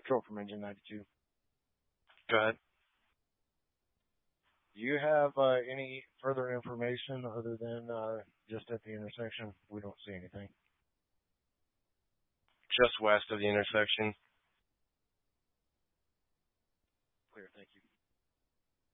Patrol from Engine 92. Go ahead. Do you have any further information other than just at the intersection? We don't see anything. Just west of the intersection. Clear, thank you.